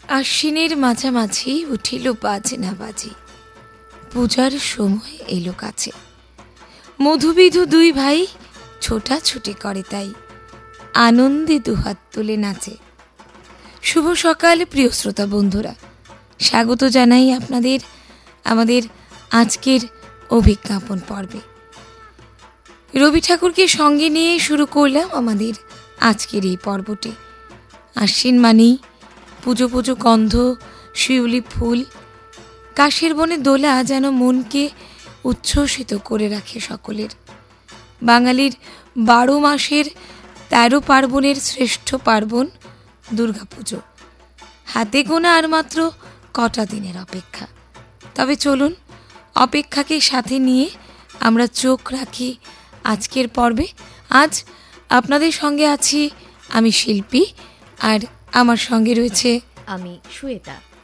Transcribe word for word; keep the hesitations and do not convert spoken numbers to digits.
আশ্বিনের মাঝামাঝি উঠিল বাজে না বাজি, পূজার সময় এলো কাছে। মধুবিধু দুই ভাই ছোটাছুটি করে তাই, আনন্দে দুহাত তুলে নাচে। শুভ সকাল প্রিয় শ্রোতা বন্ধুরা, স্বাগত জানাই আপনাদের আমাদের আজকের অভিজ্ঞাপন পর্বে। রবি ঠাকুরকে সঙ্গে নিয়ে শুরু করলাম আমাদের আজকের এই পর্বটি। আশ্বিন মানেই পুজো পুজো গন্ধ, শিউলি ফুল, কাশের বনে দোলা যেন মনকে উচ্ছ্বসিত করে রাখে সকলের। বাঙালির বারো মাসের তেরো পার্বণের শ্রেষ্ঠ পার্বণ দুর্গাপুজো। হাতে গোনা আর মাত্র কটা দিনের অপেক্ষা। তবে চলুন অপেক্ষাকে সাথে নিয়ে আমরা চোখ রাখি আজকের পর্বে। আজ আপনাদের সঙ্গে আছি আমি শিল্পী, আর আমার সঙ্গে রয়েছে আমি শ্বেতা।